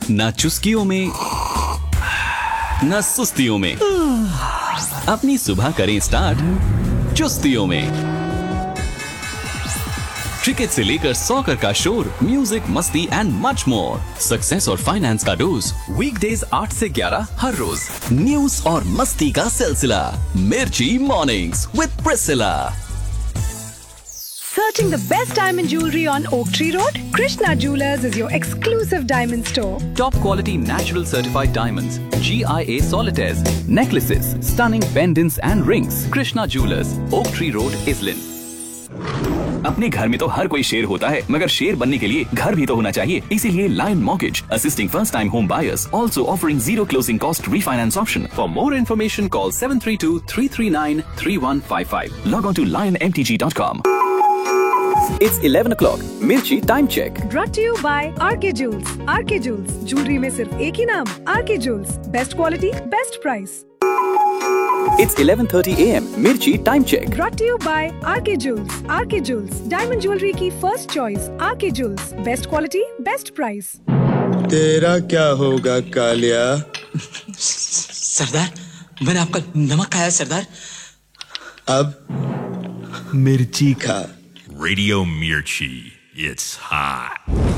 ना चुस्कियों में ना सुस्तियों में, अपनी सुबह करें स्टार्ट चुस्तियों में। क्रिकेट से लेकर सॉकर का शोर, म्यूजिक, मस्ती एंड मच मोर। सक्सेस और फाइनेंस का डोज वीकडेज 8 से 11 हर रोज। न्यूज और मस्ती का सिलसिला मिर्ची mornings with Priscilla. Searching the best diamond jewelry on Oak Tree Road? Krishna Jewelers is your exclusive diamond store. Top quality natural certified diamonds, GIA solitaires, necklaces, stunning pendants and rings. Krishna Jewelers, Oak Tree Road, Islin. अपने घर में तो हर कोई शेर होता है, मगर शेर बनने के लिए घर भी तो होना चाहिए। इसीलिए lion mortgage assisting first time home buyers, also offering zero closing cost refinance option. For more information, call 732-339-3155. Log on to lionmtg.com. It's 11 o'clock. Mirchi time check. Brought to you by RK Jewels. RK Jewels, jewelry में सिर्फ एक ही नाम, RK Jewels. Best quality, best price. It's 11:30 a.m. Mirchi time check. Brought to you by RK Jewels. RK Jewels, diamond jewelry की first choice. RK Jewels, best quality, best price. तेरा क्या होगा कालिया? सरदार, मैंने आपका नमक खाया सरदार। अब मिर्ची खा। Radio Mirchi. It's hot.